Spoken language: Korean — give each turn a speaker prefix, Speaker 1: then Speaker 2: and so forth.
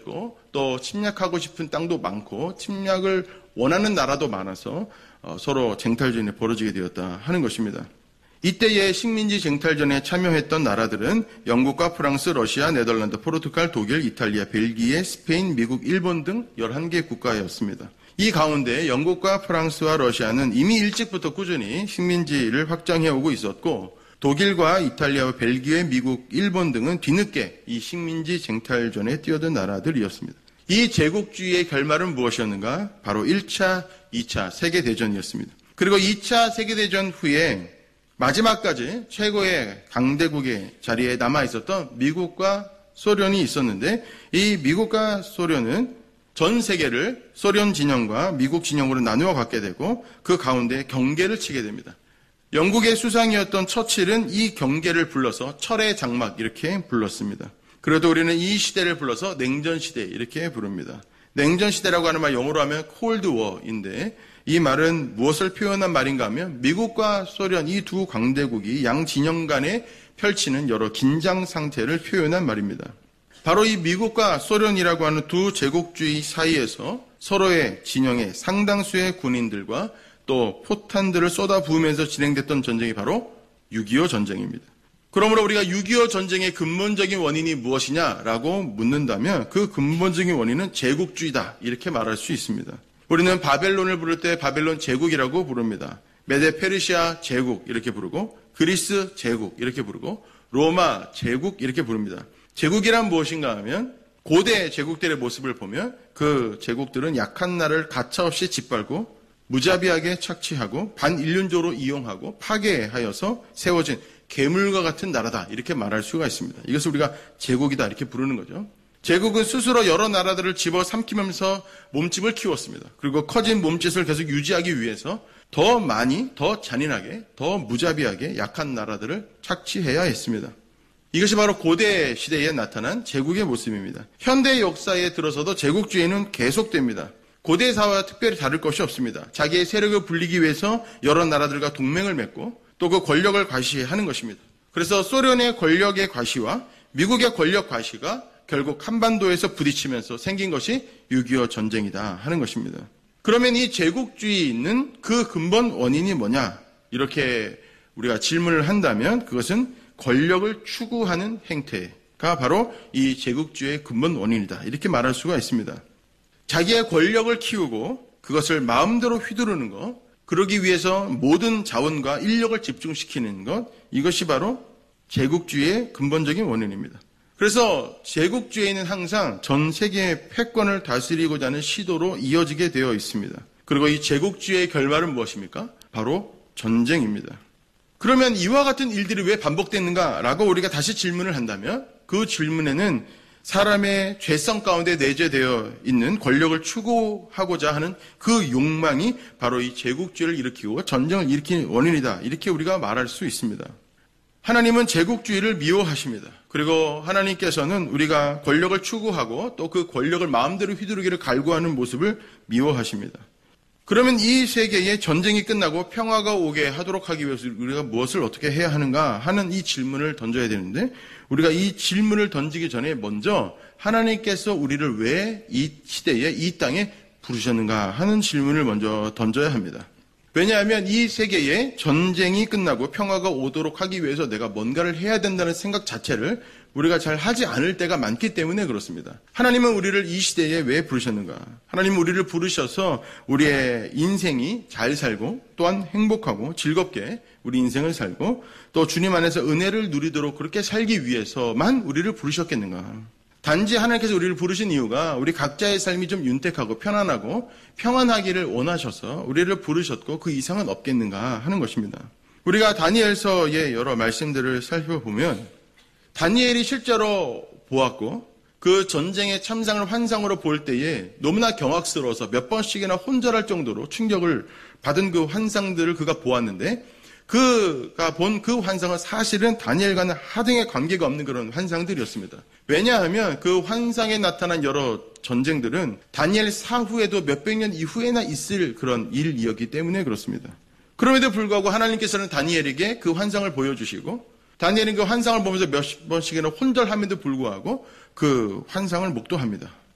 Speaker 1: 있었고 또 침략하고 싶은 땅도 많고 침략을 원하는 나라도 많아서 서로 쟁탈전이 벌어지게 되었다 하는 것입니다. 이때의 식민지 쟁탈전에 참여했던 나라들은 영국과 프랑스, 러시아, 네덜란드, 포르투갈, 독일, 이탈리아, 벨기에, 스페인, 미국, 일본 등 11개 국가였습니다. 이 가운데 영국과 프랑스와 러시아는 이미 일찍부터 꾸준히 식민지를 확장해오고 있었고 독일과 이탈리아와 벨기에, 미국, 일본 등은 뒤늦게 이 식민지 쟁탈전에 뛰어든 나라들이었습니다. 이 제국주의의 결말은 무엇이었는가? 바로 1차, 2차 세계대전이었습니다. 그리고 2차 세계대전 후에 마지막까지 최고의 강대국의 자리에 남아있었던 미국과 소련이 있었는데 이 미국과 소련은 전 세계를 소련 진영과 미국 진영으로 나누어 갖게 되고 그 가운데 경계를 치게 됩니다. 영국의 수상이었던 처칠은 이 경계를 불러서 철의 장막 이렇게 불렀습니다. 그래도 우리는 이 시대를 불러서 냉전시대 이렇게 부릅니다. 냉전시대라고 하는 말 영어로 하면 콜드 워인데 이 말은 무엇을 표현한 말인가 하면 미국과 소련 이 두 강대국이 양 진영 간에 펼치는 여러 긴장 상태를 표현한 말입니다. 바로 이 미국과 소련이라고 하는 두 제국주의 사이에서 서로의 진영의 상당수의 군인들과 또 포탄들을 쏟아부으면서 진행됐던 전쟁이 바로 6.25 전쟁입니다. 그러므로 우리가 6.25 전쟁의 근본적인 원인이 무엇이냐라고 묻는다면 그 근본적인 원인은 제국주의다 이렇게 말할 수 있습니다. 우리는 바벨론을 부를 때 바벨론 제국이라고 부릅니다. 메데 페르시아 제국 이렇게 부르고 그리스 제국 이렇게 부르고 로마 제국 이렇게 부릅니다. 제국이란 무엇인가 하면 고대 제국들의 모습을 보면 그 제국들은 약한 나라를 가차없이 짓밟고 무자비하게 착취하고 반인륜적으로 이용하고 파괴하여서 세워진 괴물과 같은 나라다 이렇게 말할 수가 있습니다. 이것을 우리가 제국이다 이렇게 부르는 거죠. 제국은 스스로 여러 나라들을 집어삼키면서 몸집을 키웠습니다. 그리고 커진 몸짓을 계속 유지하기 위해서 더 많이, 더 잔인하게, 더 무자비하게 약한 나라들을 착취해야 했습니다. 이것이 바로 고대 시대에 나타난 제국의 모습입니다. 현대 역사에 들어서도 제국주의는 계속됩니다. 고대 사회와 특별히 다를 것이 없습니다. 자기의 세력을 불리기 위해서 여러 나라들과 동맹을 맺고 또 그 권력을 과시하는 것입니다. 그래서 소련의 권력의 과시와 미국의 권력 과시가 결국 한반도에서 부딪히면서 생긴 것이 6.25 전쟁이다 하는 것입니다. 그러면 이 제국주의는 그 근본 원인이 뭐냐? 이렇게 우리가 질문을 한다면 그것은 권력을 추구하는 행태가 바로 이 제국주의의 근본 원인이다. 이렇게 말할 수가 있습니다. 자기의 권력을 키우고 그것을 마음대로 휘두르는 것, 그러기 위해서 모든 자원과 인력을 집중시키는 것, 이것이 바로 제국주의의 근본적인 원인입니다. 그래서 제국주의는 항상 전 세계의 패권을 다스리고자 하는 시도로 이어지게 되어 있습니다. 그리고 이 제국주의의 결말은 무엇입니까? 바로 전쟁입니다. 그러면 이와 같은 일들이 왜 반복됐는가라고 우리가 다시 질문을 한다면 그 질문에는 사람의 죄성 가운데 내재되어 있는 권력을 추구하고자 하는 그 욕망이 바로 이 제국주의를 일으키고 전쟁을 일으키는 원인이다. 이렇게 우리가 말할 수 있습니다. 하나님은 제국주의를 미워하십니다. 그리고 하나님께서는 우리가 권력을 추구하고 또 그 권력을 마음대로 휘두르기를 갈구하는 모습을 미워하십니다. 그러면 이 세계에 전쟁이 끝나고 평화가 오게 하도록 하기 위해서 우리가 무엇을 어떻게 해야 하는가 하는 이 질문을 던져야 되는데 우리가 이 질문을 던지기 전에 먼저 하나님께서 우리를 왜 이 시대에 이 땅에 부르셨는가 하는 질문을 먼저 던져야 합니다. 왜냐하면 이 세계에 전쟁이 끝나고 평화가 오도록 하기 위해서 내가 뭔가를 해야 된다는 생각 자체를 우리가 잘 하지 않을 때가 많기 때문에 그렇습니다. 하나님은 우리를 이 시대에 왜 부르셨는가? 하나님은 우리를 부르셔서 우리의 인생이 잘 살고 또한 행복하고 즐겁게 우리 인생을 살고 또 주님 안에서 은혜를 누리도록 그렇게 살기 위해서만 우리를 부르셨겠는가? 단지 하나님께서 우리를 부르신 이유가 우리 각자의 삶이 좀 윤택하고 편안하고 평안하기를 원하셔서 우리를 부르셨고 그 이상은 없겠는가 하는 것입니다. 우리가 다니엘서의 여러 말씀들을 살펴보면 다니엘이 실제로 보았고 그 전쟁의 참상을 환상으로 볼 때에 너무나 경악스러워서 몇 번씩이나 혼절할 정도로 충격을 받은 그 환상들을 그가 보았는데 그가 본 그 환상은 사실은 다니엘과는 하등의 관계가 없는 그런 환상들이었습니다. 왜냐하면 그 환상에 나타난 여러 전쟁들은 다니엘 사후에도 몇백 년 이후에나 있을 그런 일이었기 때문에 그렇습니다. 그럼에도 불구하고 하나님께서는 다니엘에게 그 환상을 보여주시고 다니엘은 그 환상을 보면서 몇 번씩이나 혼절함에도 불구하고 그 환상을 목도합니다.